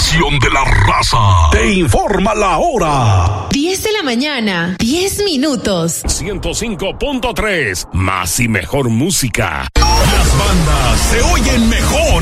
estación de la raza. Te informa la hora. 10 de la mañana, 10 minutos. 105.3, más y mejor música. Las bandas se oyen mejor